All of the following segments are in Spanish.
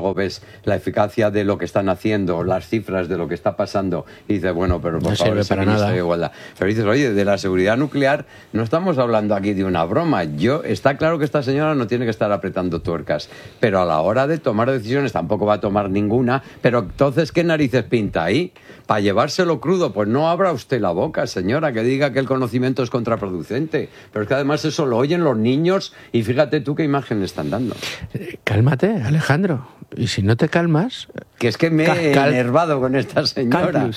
luego ves la eficacia de lo que están haciendo, las cifras de lo que está pasando, y dices, bueno, pero por favor, ese Ministerio de Igualdad. Pero dices, oye, de la seguridad nuclear no estamos hablando aquí de una broma. Está claro que esta señora no tiene que estar apretando tuercas, pero a la hora de tomar decisiones tampoco va a tomar ninguna. Pero entonces, ¿qué narices pinta ahí? Para llevárselo crudo, pues no abra usted la boca, señora, que diga que el conocimiento es contraproducente. Pero es que además eso lo oyen los niños y fíjate tú qué imagen le están dando. Cálmate, Alejandro. Y si no te calmas... Que es que me he enervado con esta señora.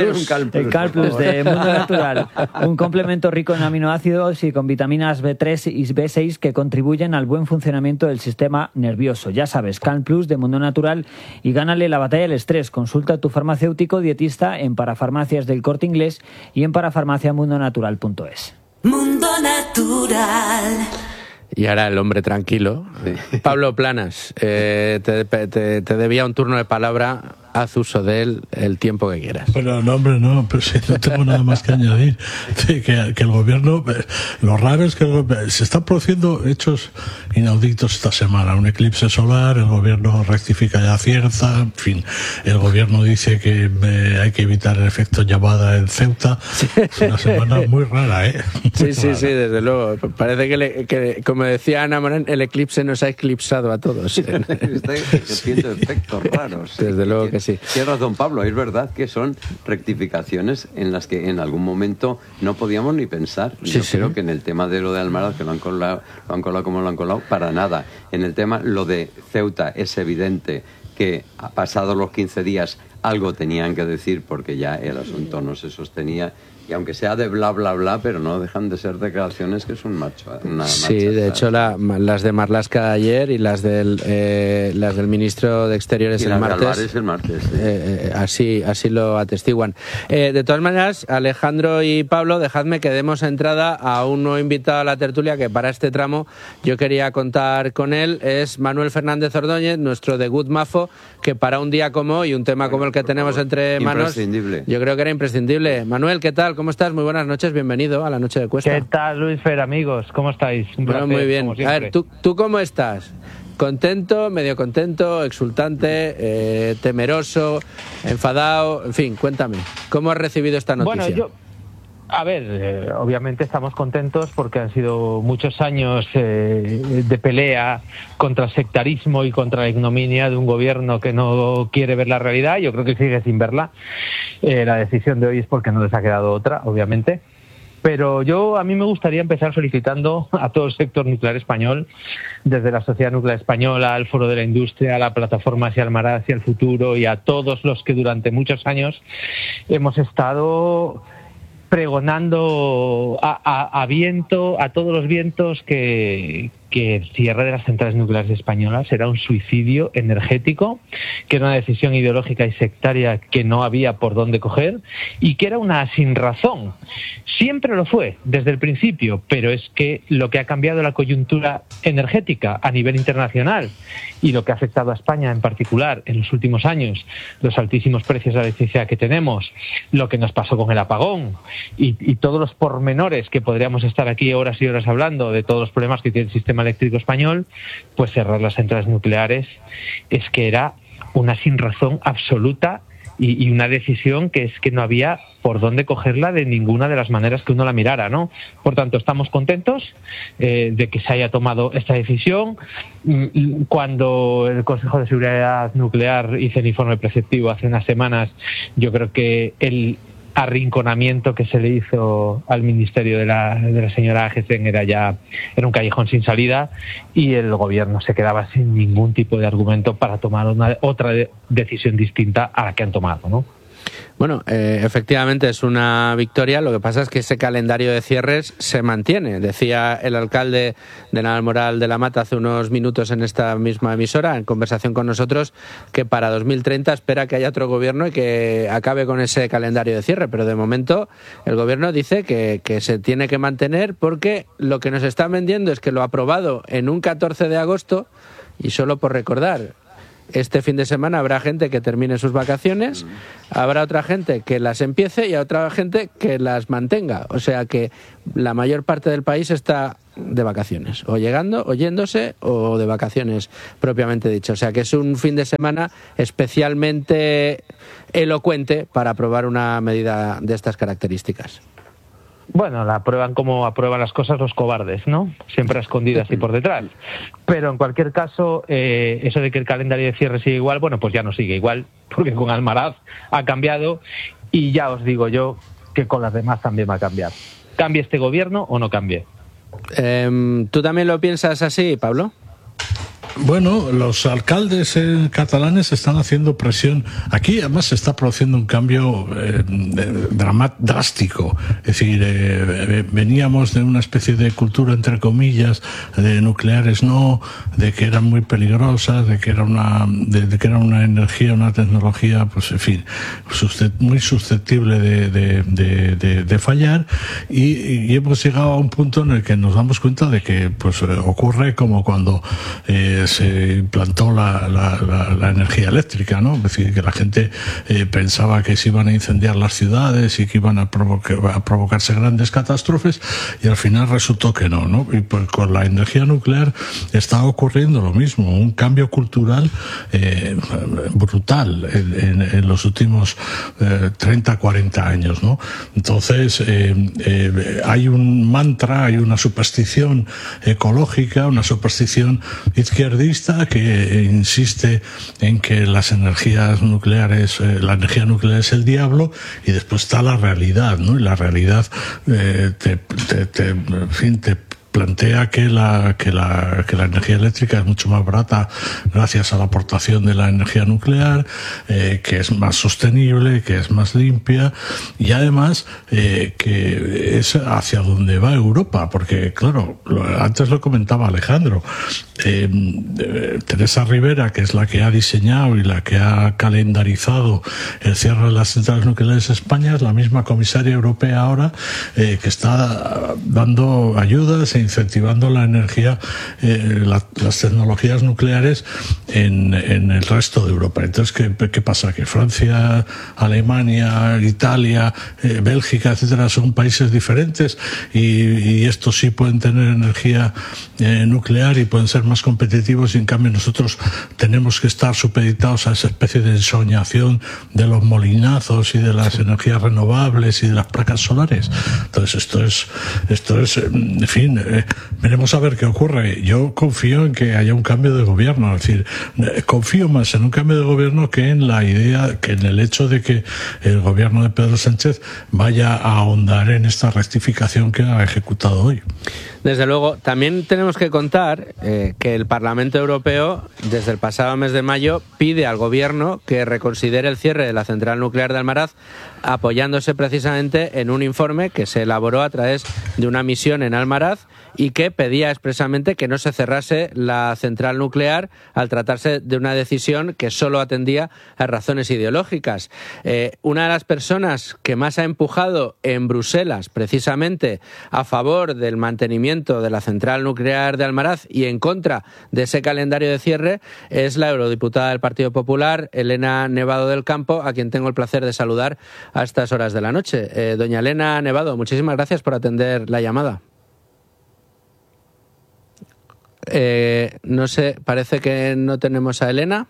El Calplus de Mundo Natural. Un complemento rico en aminoácidos y con vitaminas B3 y B6 que contribuyen al buen funcionamiento del sistema nervioso. Ya sabes, Calplus de Mundo Natural, y gánale la batalla del estrés. Consulta a tu farmacéutico dietista en Parafarmacias del Corte Inglés y en parafarmaciamundonatural.es. Mundo Natural. Y ahora el hombre tranquilo. Sí. Pablo Planas, te debía un turno de palabra. Haz uso de él el tiempo que quieras. Bueno, no, hombre, no, pero sí, no tengo nada más que añadir. Que el gobierno, lo raro es que se están produciendo hechos inauditos esta semana. Un eclipse solar, el gobierno rectifica y acierta, en fin, el gobierno dice que hay que evitar el efecto llamada en Ceuta. Sí. Es una semana muy rara, ¿eh? Sí, sí, sí, desde luego. Parece que, como decía Ana Morán, el eclipse nos ha eclipsado a todos. Está haciendo efectos raros. Desde luego que sí. Tienes razón, Pablo, es verdad que son rectificaciones en las que en algún momento no podíamos ni pensar. Yo creo que en el tema de lo de Almaraz, que lo han colado como lo han colado, para nada. En el tema, lo de Ceuta, es evidente que pasados los 15 días algo tenían que decir porque ya el asunto no se sostenía. Y aunque sea de bla, bla, bla, pero no dejan de ser declaraciones que es un macho. Sí, de hecho, las de Marlaska ayer y las del ministro de Exteriores el martes. Así lo atestiguan. De todas maneras, Alejandro y Pablo, dejadme que demos entrada a un nuevo invitado a la tertulia que para este tramo yo quería contar con él. Es Manuel Fernández Ordóñez, nuestro de Good Mafo, que para un día como hoy, un tema como el que tenemos entre manos, yo creo que era imprescindible. Manuel, ¿qué tal? ¿Cómo estás? Muy buenas noches, bienvenido a la Noche de Cuesta. ¿Qué tal, Luis Fer, amigos? ¿Cómo estáis? Un placer, muy bien. A ver, ¿tú cómo estás? ¿Contento, medio contento, exultante, temeroso, enfadado? En fin, cuéntame, ¿cómo has recibido esta noticia? Bueno, obviamente estamos contentos porque han sido muchos años de pelea contra el sectarismo y contra la ignominia de un gobierno que no quiere ver la realidad. Yo creo que sigue sin verla. La decisión de hoy es porque no les ha quedado otra, obviamente. Pero a mí me gustaría empezar solicitando a todo el sector nuclear español, desde la Sociedad Nuclear Española, al Foro de la Industria, a la Plataforma hacia Almaraz, hacia el futuro, y a todos los que durante muchos años hemos estado pregonando a todos los vientos que el cierre de las centrales nucleares españolas era un suicidio energético, que era una decisión ideológica y sectaria que no había por dónde coger y que era una sinrazón. Siempre lo fue, desde el principio, pero es que lo que ha cambiado la coyuntura energética a nivel internacional y lo que ha afectado a España en particular en los últimos años, los altísimos precios de la electricidad que tenemos, lo que nos pasó con el apagón y todos los pormenores que podríamos estar aquí horas y horas hablando de todos los problemas que tiene el sistema eléctrico español, pues cerrar las centrales nucleares es que era una sinrazón absoluta y una decisión que es que no había por dónde cogerla de ninguna de las maneras que uno la mirara, ¿no? Por tanto, estamos contentos de que se haya tomado esta decisión. Cuando el Consejo de Seguridad Nuclear hizo el informe preceptivo hace unas semanas, yo creo que el arrinconamiento que se le hizo al ministerio de la señora Agesen era un callejón sin salida y el gobierno se quedaba sin ningún tipo de argumento para tomar otra decisión distinta a la que han tomado, ¿no? Bueno, efectivamente es una victoria. Lo que pasa es que ese calendario de cierres se mantiene. Decía el alcalde de Navalmoral de la Mata hace unos minutos en esta misma emisora, en conversación con nosotros, que para 2030 espera que haya otro gobierno y que acabe con ese calendario de cierre. Pero de momento el gobierno dice que se tiene que mantener porque lo que nos están vendiendo es que lo aprobado en un 14 de agosto, y solo por recordar, este fin de semana habrá gente que termine sus vacaciones, habrá otra gente que las empiece y otra gente que las mantenga. O sea que la mayor parte del país está de vacaciones, o llegando, o yéndose, o de vacaciones propiamente dicho. O sea que es un fin de semana especialmente elocuente para aprobar una medida de estas características. Bueno, la aprueban como aprueban las cosas los cobardes, ¿no? Siempre a escondidas y por detrás. Pero en cualquier caso, eso de que el calendario de cierre sigue igual, bueno, pues ya no sigue igual, porque con Almaraz ha cambiado y ya os digo yo que con las demás también va a cambiar. ¿Cambie este gobierno o no cambie? ¿Tú también lo piensas así, Pablo? Bueno, los alcaldes catalanes están haciendo presión. Aquí además se está produciendo un cambio drástico. Es decir, veníamos de una especie de cultura, entre comillas, de nucleares no, de que eran muy peligrosas, de que era una energía, una tecnología, pues en fin, muy susceptible de fallar, y hemos llegado a un punto en el que nos damos cuenta de que pues ocurre como cuando se implantó la energía eléctrica, ¿no? Es decir, que la gente pensaba que se iban a incendiar las ciudades y que iban a provocarse grandes catástrofes, y al final resultó que no. Y pues con la energía nuclear está ocurriendo lo mismo, un cambio cultural brutal en los últimos 30, 40 años, ¿no? Entonces, hay un mantra, hay una superstición ecológica, una superstición izquierdista que insiste en que las energías nucleares, la energía nuclear es el diablo, y después está la realidad, ¿no? Y la realidad te plantea que la energía eléctrica es mucho más barata gracias a la aportación de la energía nuclear, que es más sostenible, que es más limpia, y además que es hacia donde va Europa, porque claro, antes lo comentaba Alejandro, Teresa Rivera, que es la que ha diseñado y la que ha calendarizado el cierre de las centrales nucleares en España, es la misma comisaria europea ahora, que está dando ayudas e incentivando la energía, las tecnologías nucleares en el resto de Europa. Entonces, ¿qué pasa? Que Francia, Alemania, Italia, Bélgica, etcétera, son países diferentes, y estos sí pueden tener energía nuclear y pueden ser más competitivos, y en cambio nosotros tenemos que estar supeditados a esa especie de ensoñación de los molinazos y de las energías renovables y de las placas solares. Entonces esto es en fin, veremos a ver qué ocurre. Yo confío en que haya un cambio de gobierno, es decir, confío más en un cambio de gobierno que en la idea, que en el hecho de que el gobierno de Pedro Sánchez vaya a ahondar en esta rectificación que ha ejecutado hoy. Desde luego, también tenemos que contar que el Parlamento Europeo, desde el pasado mes de mayo, pide al Gobierno que reconsidere el cierre de la central nuclear de Almaraz, apoyándose precisamente en un informe que se elaboró a través de una misión en Almaraz y que pedía expresamente que no se cerrase la central nuclear al tratarse de una decisión que solo atendía a razones ideológicas. Una de las personas que más ha empujado en Bruselas precisamente a favor del mantenimiento de la central nuclear de Almaraz y en contra de ese calendario de cierre es la eurodiputada del Partido Popular, Elena Nevado del Campo, a quien tengo el placer de saludar a estas horas de la noche. Doña Elena Nevado, muchísimas gracias por atender la llamada. No sé, parece que no tenemos a Elena.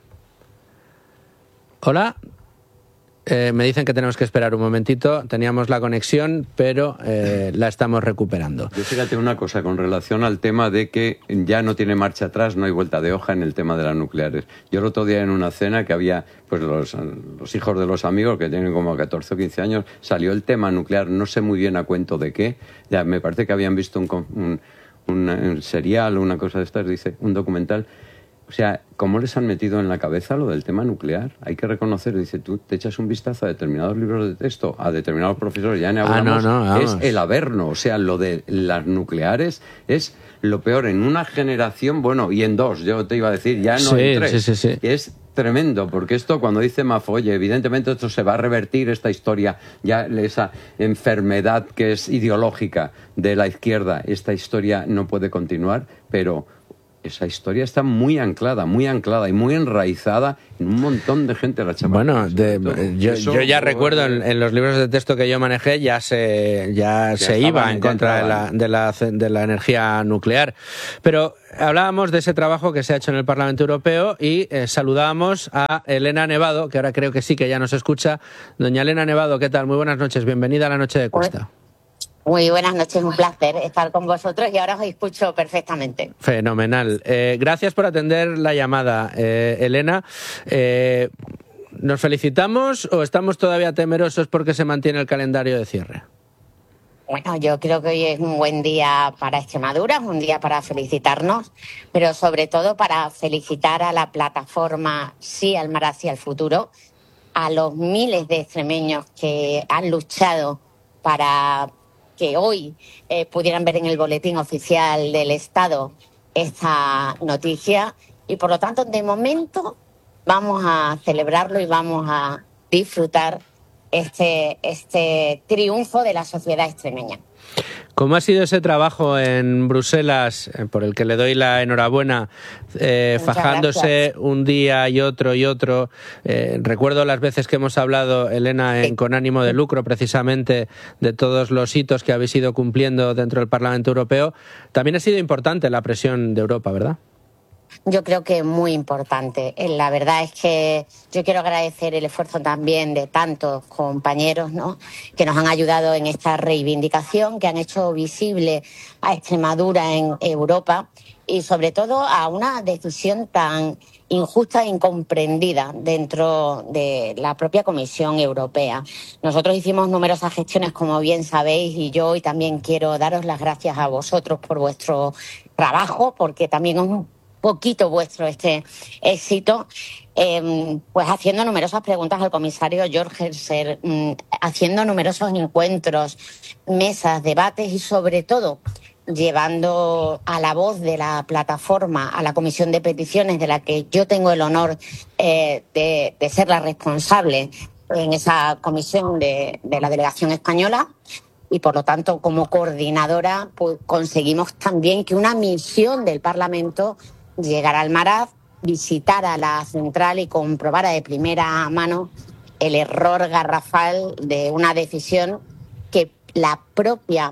Hola. Me dicen que tenemos que esperar un momentito. Teníamos la conexión, pero la estamos recuperando. Yo fíjate una cosa con relación al tema de que ya no tiene marcha atrás, no hay vuelta de hoja en el tema de las nucleares. Yo el otro día en una cena que había pues los hijos de los amigos que tienen como 14 o 15 años, salió el tema nuclear, no sé muy bien a cuento de qué. Ya me parece que habían visto un serial o una cosa de estas, dice, un documental. O sea, ¿cómo les han metido en la cabeza lo del tema nuclear? Hay que reconocer, dice, tú te echas un vistazo a determinados libros de texto, a determinados profesores, ya ni hablamos, es el averno. O sea, lo de las nucleares es lo peor en una generación, bueno, y en dos, yo te iba a decir, ya no en tres. Sí. Es tremendo, porque esto, cuando dice Mafo, oye, evidentemente esto se va a revertir, esta historia, ya esa enfermedad que es ideológica de la izquierda, esta historia no puede continuar, pero esa historia está muy anclada y muy enraizada en un montón de gente de la chamarra. Bueno, yo ya recuerdo en los libros de texto que yo manejé ya se iba en contra de la energía nuclear. Pero hablábamos de ese trabajo que se ha hecho en el Parlamento Europeo y saludábamos a Elena Nevado, que ahora creo que sí que ya nos escucha. Doña Elena Nevado, ¿qué tal? Muy buenas noches, bienvenida a La Noche de Cuesta. Muy buenas noches, un placer estar con vosotros y ahora os escucho perfectamente. Fenomenal. Gracias por atender la llamada, Elena. ¿Nos felicitamos o estamos todavía temerosos porque se mantiene el calendario de cierre? Bueno, yo creo que hoy es un buen día para Extremadura, es un día para felicitarnos, pero sobre todo para felicitar a la plataforma Sí al Mar hacia el Futuro, a los miles de extremeños que han luchado para que hoy pudieran ver en el boletín oficial del Estado esta noticia y, por lo tanto, de momento vamos a celebrarlo y vamos a disfrutar este triunfo de la sociedad extremeña. ¿Cómo ha sido ese trabajo en Bruselas, por el que le doy la enhorabuena, fajándose un día y otro? Recuerdo las veces que hemos hablado, Elena, Con ánimo de lucro, precisamente, de todos los hitos que habéis ido cumpliendo dentro del Parlamento Europeo. También ha sido importante la presión de Europa, ¿verdad? Yo creo que es muy importante. La verdad es que yo quiero agradecer el esfuerzo también de tantos compañeros, ¿no?, que nos han ayudado en esta reivindicación, que han hecho visible a Extremadura en Europa y sobre todo a una decisión tan injusta e incomprendida dentro de la propia Comisión Europea. Nosotros hicimos numerosas gestiones, como bien sabéis, y yo hoy también quiero daros las gracias a vosotros por vuestro trabajo, porque también es un poquito vuestro este éxito, pues haciendo numerosas preguntas al comisario Jorgensen, haciendo numerosos encuentros, mesas, debates y sobre todo llevando a la voz de la plataforma a la Comisión de Peticiones, de la que yo tengo el honor de ser la responsable en esa comisión de la delegación española. Y, por lo tanto, como coordinadora, pues conseguimos también que una misión del Parlamento llegara al Maraz, visitara la central y comprobara de primera mano el error garrafal de una decisión que la propia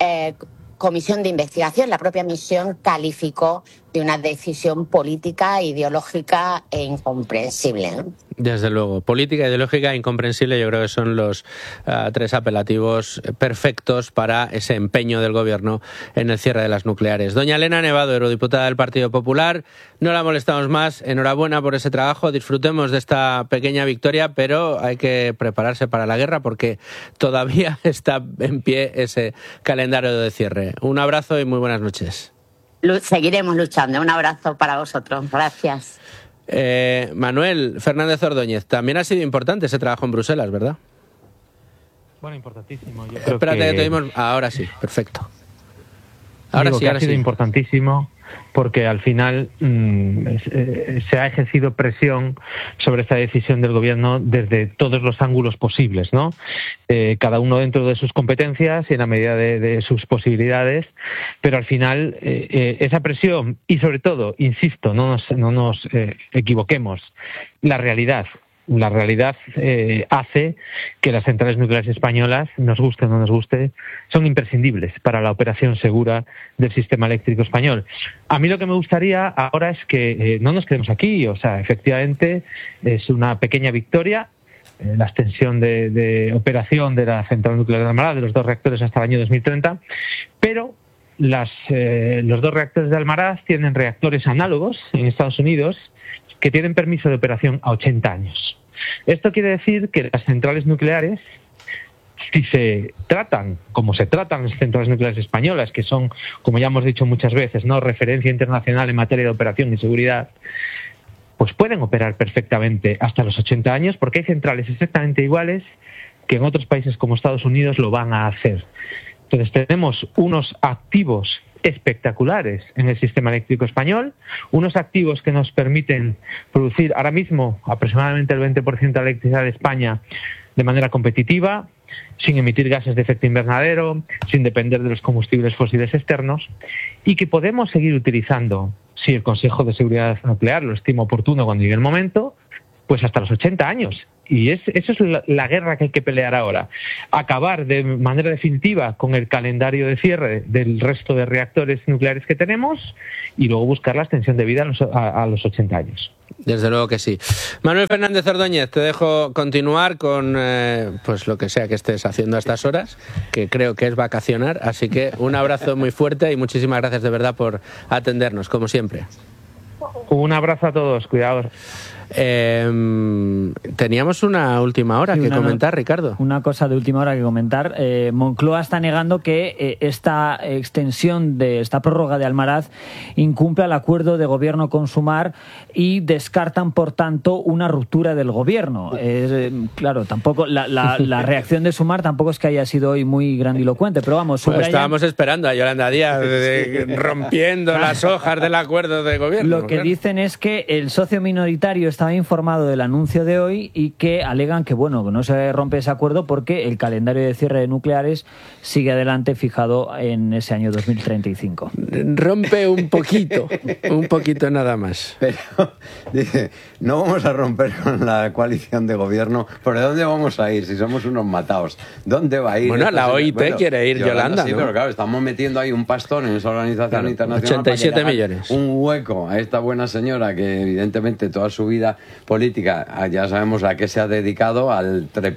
comisión de investigación, la propia misión, calificó de una decisión política, ideológica e incomprensible, ¿no? Desde luego, política, ideológica e incomprensible, yo creo que son los tres apelativos perfectos para ese empeño del Gobierno en el cierre de las nucleares. Doña Elena Nevado, eurodiputada del Partido Popular, no la molestamos más, enhorabuena por ese trabajo, disfrutemos de esta pequeña victoria, pero hay que prepararse para la guerra porque todavía está en pie ese calendario de cierre. Un abrazo y muy buenas noches. Seguiremos luchando. Un abrazo para vosotros. Gracias. Manuel Fernández Ordóñez, también ha sido importante ese trabajo en Bruselas, ¿verdad? Bueno, importantísimo. Yo creo Espérate, que te oímos. Ahora sí, perfecto. Ahora sí, ha sido importantísimo porque al final se ha ejercido presión sobre esta decisión del Gobierno desde todos los ángulos posibles, ¿no? Cada uno dentro de sus competencias y en la medida de sus posibilidades, pero al final esa presión y sobre todo, insisto, no nos equivoquemos, la realidad hace que las centrales nucleares españolas, nos guste o no nos guste, son imprescindibles para la operación segura del sistema eléctrico español. A mí lo que me gustaría ahora es que no nos quedemos aquí, o sea, efectivamente es una pequeña victoria, la extensión de operación de la central nuclear de Almaraz, de los 2 reactores hasta el año 2030, pero los 2 reactores de Almaraz tienen reactores análogos en Estados Unidos que tienen permiso de operación a 80 años. Esto quiere decir que las centrales nucleares, si se tratan como se tratan las centrales nucleares españolas, que son, como ya hemos dicho muchas veces, no referencia internacional en materia de operación y seguridad, pues pueden operar perfectamente hasta los 80 años, porque hay centrales exactamente iguales que en otros países como Estados Unidos lo van a hacer. Entonces tenemos unos activos espectaculares en el sistema eléctrico español, unos activos que nos permiten producir ahora mismo aproximadamente el 20% de la electricidad de España de manera competitiva, sin emitir gases de efecto invernadero, sin depender de los combustibles fósiles externos, y que podemos seguir utilizando si el Consejo de Seguridad Nuclear lo estima oportuno cuando llegue el momento, pues hasta los 80 años. Y eso es la guerra que hay que pelear ahora. Acabar de manera definitiva con el calendario de cierre del resto de reactores nucleares que tenemos y luego buscar la extensión de vida a los 80 años. Desde luego que sí. Manuel Fernández Ordóñez, te dejo continuar con pues lo que sea que estés haciendo a estas horas, que creo que es vacacionar. Así que un abrazo muy fuerte y muchísimas gracias de verdad por atendernos, como siempre. Un abrazo a todos, cuidados. Teníamos una última hora que comentar, Ricardo. Una cosa de última hora que comentar. Moncloa está negando que esta extensión de esta prórroga de Almaraz incumple el acuerdo de gobierno con Sumar y descartan, por tanto, una ruptura del gobierno. Claro, tampoco la reacción de Sumar tampoco es que haya sido hoy muy grandilocuente, pero vamos, pues estábamos esperando a Yolanda Díaz rompiendo las hojas del acuerdo de gobierno. Lo que dicen es que el socio minoritario estaba informado del anuncio de hoy y que alegan que no se rompe ese acuerdo porque el calendario de cierre de nucleares sigue adelante fijado en ese año 2035. Rompe un poquito nada más. Pero dice, no vamos a romper con la coalición de gobierno. ¿Por dónde vamos a ir si somos unos matados? ¿Dónde va a ir? Bueno, la OIT quiere ir, Yolanda, sí, ¿no? Pero claro, estamos metiendo ahí un pastón en esa organización internacional 87 para millones. Un hueco a esta buena señora que evidentemente toda su vida política, ya sabemos a qué se ha dedicado, a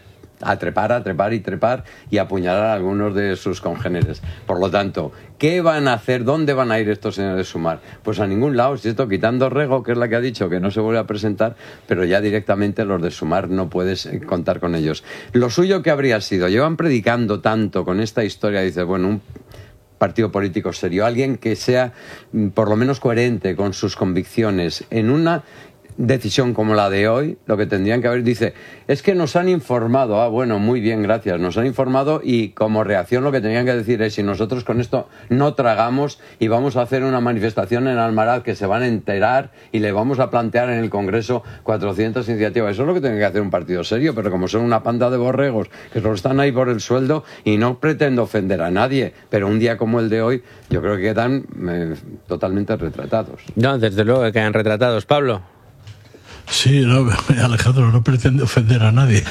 trepar y apuñalar a algunos de sus congéneres. Por lo tanto, ¿qué van a hacer? ¿Dónde van a ir estos señores de Sumar? Pues a ningún lado, si esto quitando Rego, que es la que ha dicho que no se vuelve a presentar, pero ya directamente los de Sumar no puedes contar con ellos. Lo suyo que habría sido, llevan predicando tanto con esta historia, dice, un partido político serio, alguien que sea por lo menos coherente con sus convicciones en una decisión como la de hoy, lo que tendrían que haber, dice, es que nos han informado, muy bien, gracias, nos han informado y como reacción lo que tenían que decir es, si nosotros con esto no tragamos y vamos a hacer una manifestación en Almaraz que se van a enterar y le vamos a plantear en el Congreso 400 iniciativas, eso es lo que tiene que hacer un partido serio, pero como son una panda de borregos que solo están ahí por el sueldo, y no pretendo ofender a nadie, pero un día como el de hoy, yo creo que quedan totalmente retratados. No, desde luego que quedan retratados. Pablo. Sí, Alejandro no pretende ofender a nadie.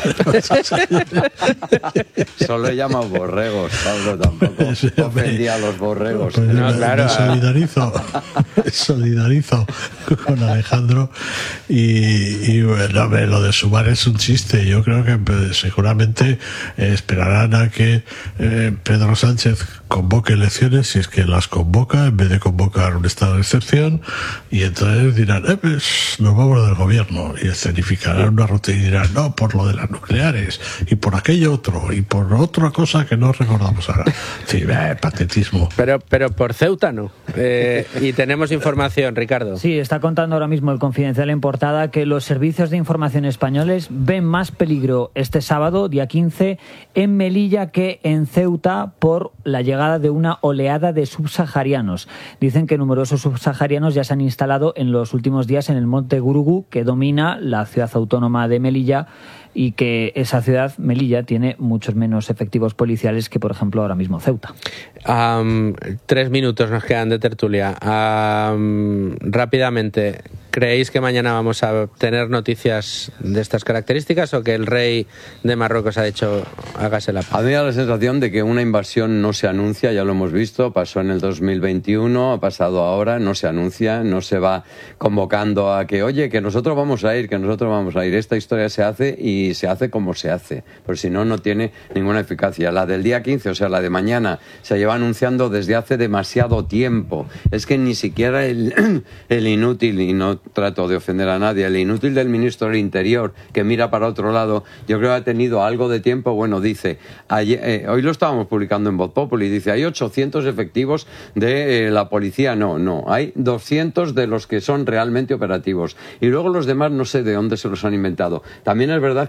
Solo he llamado borregos, Pablo, tampoco ofendía a los borregos. Pues claro. Me solidarizo con Alejandro y lo de Sumar es un chiste. Yo creo que seguramente esperarán a que Pedro Sánchez convoque elecciones, si es que las convoca, en vez de convocar un estado de excepción, y entonces dirán, pues nos vamos del gobierno, y escenificarán una ruta y dirán, no, por lo de las nucleares, y por aquello otro, y por otra cosa que no recordamos ahora. Sí, patetismo. Pero por Ceuta no. Y tenemos información, Ricardo. Sí, está contando ahora mismo el Confidencial en portada que los servicios de información españoles ven más peligro este sábado, día 15, en Melilla que en Ceuta por la llegada de una oleada de subsaharianos. Dicen que numerosos subsaharianos ya se han instalado en los últimos días en el monte Gurugú, que domina la ciudad autónoma de Melilla, y que esa ciudad, Melilla, tiene muchos menos efectivos policiales que, por ejemplo, ahora mismo Ceuta. 3 minutos nos quedan de tertulia. Rápidamente, ¿creéis que mañana vamos a tener noticias de estas características o que el rey de Marruecos ha dicho hágase la paz? A mí me da la sensación de que una invasión no se anuncia, ya lo hemos visto, pasó en el 2021, ha pasado ahora, no se anuncia, no se va convocando a que, oye, que nosotros vamos a ir, Esta historia se hace y se hace como se hace, pues si no, no tiene ninguna eficacia. La del día 15, o sea, la de mañana, se lleva anunciando desde hace demasiado tiempo. Es que ni siquiera el inútil, y no trato de ofender a nadie, el inútil del ministro del Interior, que mira para otro lado, yo creo que ha tenido algo de tiempo. Dice, hoy lo estábamos publicando en Voz Populi, dice, hay 800 efectivos de la policía. No, hay 200 de los que son realmente operativos. Y luego los demás no sé de dónde se los han inventado. También es verdad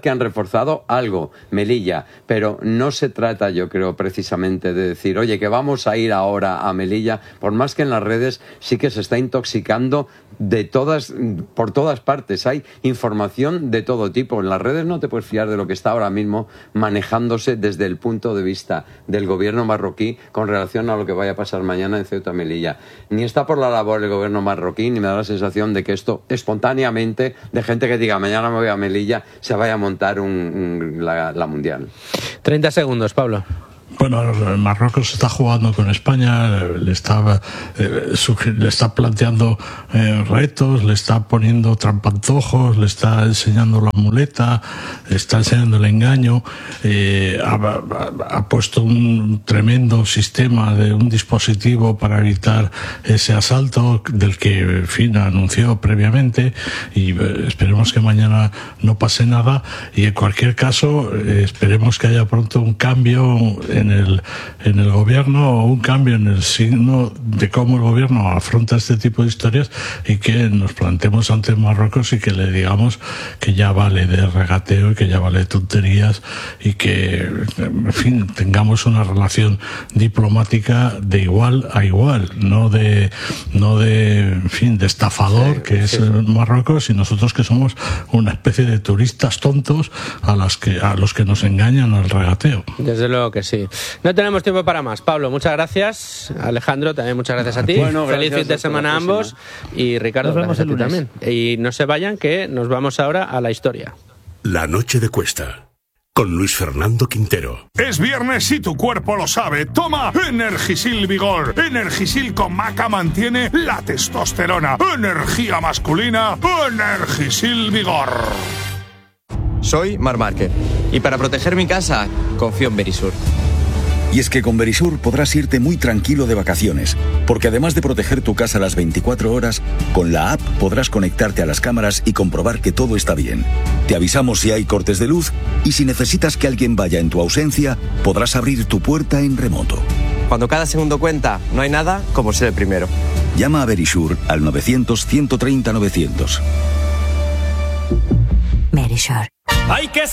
que han reforzado algo, Melilla, pero no se trata, yo creo, precisamente de decir, oye, que vamos a ir ahora a Melilla, por más que en las redes sí que se está intoxicando por todas partes, hay información de todo tipo. En las redes no te puedes fiar de lo que está ahora mismo manejándose desde el punto de vista del gobierno marroquí con relación a lo que vaya a pasar mañana en Ceuta y Melilla. Ni está por la labor del gobierno marroquí, ni me da la sensación de que esto espontáneamente, de gente que diga mañana me voy a Melilla, se vaya a montar la Mundial. 30 segundos, Pablo. Bueno, Marruecos está jugando con España, le está planteando retos, le está poniendo trampantojos, le está enseñando la muleta, le está enseñando el engaño, ha puesto un tremendo sistema de un dispositivo para evitar ese asalto del que, en fin, anunció previamente, y esperemos que mañana no pase nada, y en cualquier caso esperemos que haya pronto un cambio en el gobierno, o un cambio en el signo de cómo el gobierno afronta este tipo de historias, y que nos plantemos ante Marruecos y que le digamos que ya vale de regateo y que ya vale de tonterías, y que, en fin, tengamos una relación diplomática de igual a igual, no de en fin, de estafador que es Marruecos, y nosotros que somos una especie de turistas tontos a los que nos engañan al regateo. Desde luego que sí. No tenemos tiempo para más. Pablo, muchas gracias. Alejandro, también muchas gracias a ti. Bueno, feliz fin de semana a ambos. Y Ricardo, nos vemos el lunes también. Y no se vayan, que nos vamos ahora a la historia. La noche de Cuesta, con Luis Fernando Quintero. Es viernes y tu cuerpo lo sabe. Toma Energisil Vigor. Energisil con maca mantiene la testosterona. Energía masculina. Energisil Vigor. Soy Marc Márquez y para proteger mi casa confío en Verisur. Y es que con Verisur podrás irte muy tranquilo de vacaciones, porque además de proteger tu casa las 24 horas, con la app podrás conectarte a las cámaras y comprobar que todo está bien. Te avisamos si hay cortes de luz, y si necesitas que alguien vaya en tu ausencia, podrás abrir tu puerta en remoto. Cuando cada segundo cuenta, no hay nada como ser el primero. Llama a Verisur al 900 130 900. Verisur. Hay que